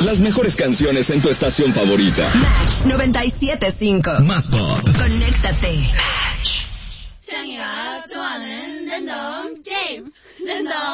Las mejores canciones en tu estación favorita. Match 97.5. Más pop. Conéctate. 창이가 좋아하는 랜덤 게임. 랜덤